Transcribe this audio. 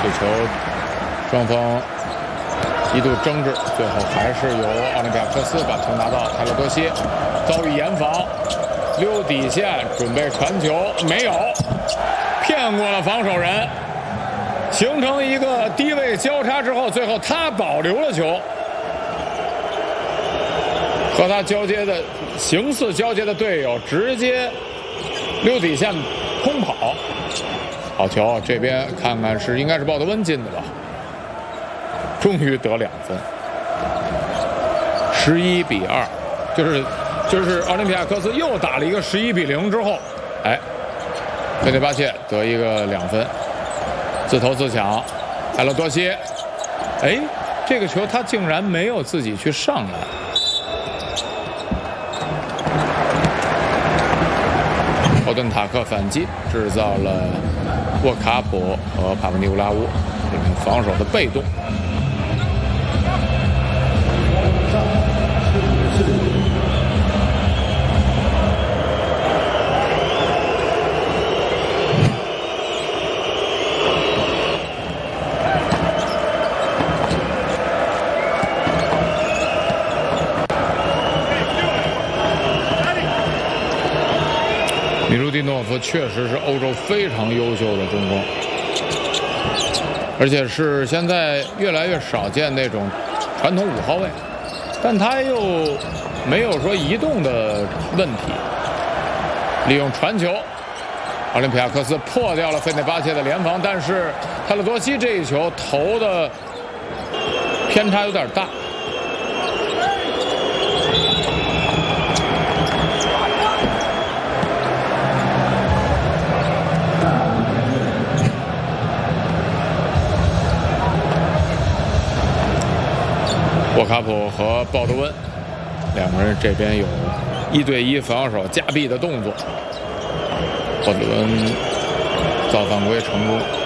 这球双方一度争执，最后还是由奥林匹亚科斯把球拿到。泰勒多西遭遇严防，溜底线准备传球，没有，骗过了防守人，形成一个低位交叉之后，最后他保留了球，和他交接的形似交接的队友直接溜底线空跑。好球，这边看看应该是鲍德温进的吧。终于得2分，11比2，就是奥林匹亚科斯又打了一个11比0之后，哎，费内巴切得一个2分，自投自抢，泰勒多西，哎，这个球他竟然没有自己去上来。奥顿塔克反击，制造了沃卡普和帕布尼乌拉乌这边防守的被动。米卢蒂诺夫确实是欧洲非常优秀的中锋，而且是现在越来越少见那种传统5号位，但他又没有说移动的问题。利用传球，奥林匹亚科斯破掉了费内巴切的联防，但是泰勒多西这一球投的偏差有点大。沃卡普和鲍德温两个人这边有1对1防守夹壁的动作，鲍德温造犯规成功。